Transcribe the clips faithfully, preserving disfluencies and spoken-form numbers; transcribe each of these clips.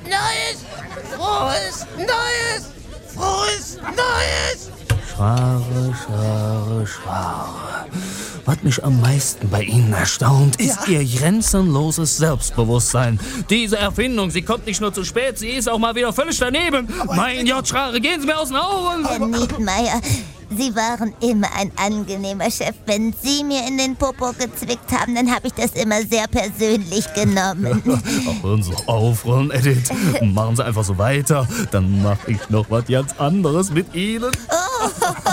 Neues! Frohes Neues! Frohes Neues! Schware, Schware, Schware. Was mich am meisten bei Ihnen erstaunt, ist ja. Ihr grenzenloses Selbstbewusstsein. Diese Erfindung, sie kommt nicht nur zu spät, sie ist auch mal wieder völlig daneben. Aber mein Gott, Schware, gehen Sie mir aus den Augen! Herr Niedmeier, Sie waren immer ein angenehmer Chef. Wenn Sie mir in den Popo gezwickt haben, dann habe ich das immer sehr persönlich genommen. Ach, hören Sie doch auf, Ron, Edith. Machen Sie einfach so weiter, dann mache ich noch was ganz anderes mit Ihnen. Oh.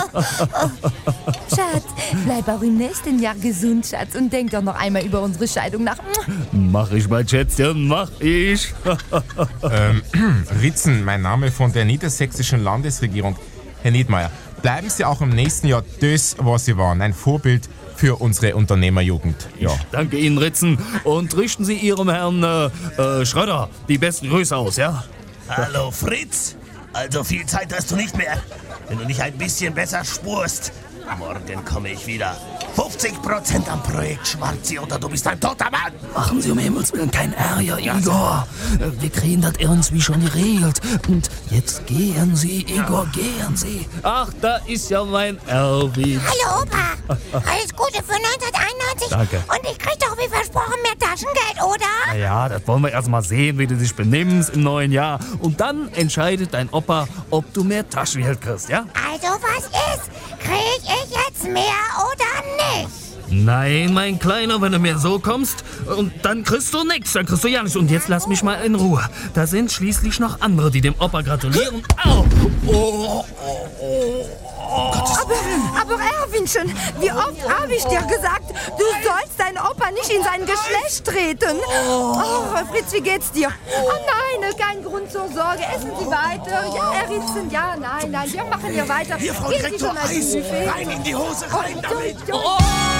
Schatz, bleib auch im nächsten Jahr gesund, Schatz, und denk doch noch einmal über unsere Scheidung nach. Mach ich, mein Schätzchen, mach ich. ähm, Ritzen, mein Name von der niedersächsischen Landesregierung. Herr Niedmeier, bleiben Sie auch im nächsten Jahr das, was Sie waren, ein Vorbild für unsere Unternehmerjugend. Ja. Danke Ihnen, Ritzen, und richten Sie Ihrem Herrn äh, äh, Schröder die besten Grüße aus, ja? Hallo Fritz, also viel Zeit hast du nicht mehr, wenn du nicht ein bisschen besser spurst. Morgen komme ich wieder. fünfzig Prozent am Projekt Schwarzi oder du bist ein toter Mann. Machen Sie um Himmels Willen kein Ärger, Igor. Wir kriegen das irgendwie schon geregelt. Und jetzt gehen Sie, Igor, gehen Sie. Ach, da ist ja mein Erwin. Hallo Opa, alles Gute für neunzehnhunderteinundneunzig. Danke. Und ich krieg doch wie versprochen mehr Taschengeld, oder? Na ja, das wollen wir erst mal sehen, wie du dich benimmst im neuen Jahr. Und dann entscheidet dein Opa, ob du mehr Taschengeld kriegst, ja? Also was ist? Krieg ich jetzt mehr oder nicht? Nein, mein Kleiner, wenn du mir so kommst, und dann kriegst du nichts, dann kriegst du ja nichts. Und jetzt lass mich mal in Ruhe. Da sind schließlich noch andere, die dem Opa gratulieren. Au! Oh, oh, oh, oh. Aber, aber Erwinchen, wie oft habe ich dir gesagt, du sollst deinen Opa nicht in sein Geschlecht treten? Oh, Fritz, wie geht's dir? Oh nein, kein Grund zur Sorge. Essen Sie weiter. Ja, Herr Ritzen, ja, nein, nein, wir machen hier weiter. Hier, Frau Gehen Sie Direktor, schon mal zum Eis, Buffet. rein in die Hose, rein damit. Oh, oh, oh.